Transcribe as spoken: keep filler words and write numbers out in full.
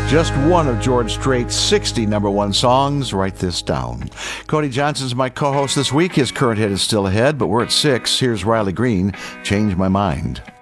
Just one of George Strait's sixty number one songs. Write this down. Cody Johnson's my co-host this week. His current hit is still ahead, but we're at six. Here's Riley Green, Change My Mind.